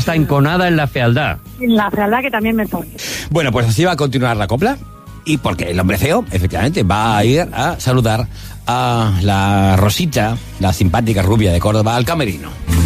Está enconada en la fealdad. En la fealdad que también me pone. Bueno, pues así va a continuar la copla. Y porque el hombre feo, efectivamente, va a ir a saludar a la Rosita, la simpática rubia de Córdoba, al camerino.